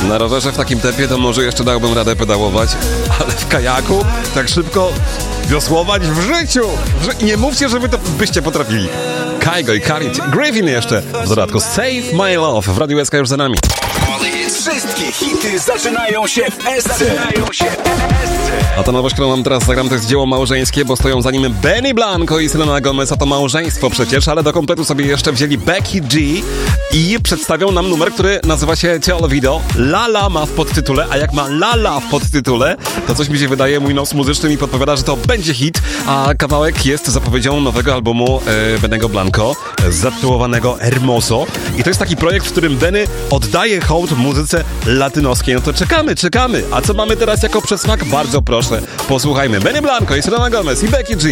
Na rowerze w takim tempie to może jeszcze dałbym radę pedałować, ale w kajaku tak szybko wiosłować w życiu! Nie mówcie, że wy to byście potrafili. Kygo i Khalid Griffin jeszcze w dodatku Save My Love w Radiu SK już za nami. Wszystkie hity zaczynają się w SC. A ta nowość, którą mam teraz zagram, to jest dzieło małżeńskie, bo stoją za nim Benny Blanco i Selena Gomez, a to małżeństwo przecież, ale do kompletu sobie jeszcze wzięli Becky G i przedstawią nam numer, który nazywa się Te Olvido. Lala ma w podtytule, a jak ma Lala w podtytule, to coś mi się wydaje, mój nos muzyczny mi podpowiada, że to będzie hit, a kawałek jest zapowiedzią nowego albumu Bennego Blanco, zatytułowanego Hermoso. I to jest taki projekt, w którym Benny oddaje hołd muzyce latynoskiej. No to czekamy. A co mamy teraz jako przesmak? Bardzo proszę, posłuchajmy. Benny Blanco i Selena Gomez i Becky G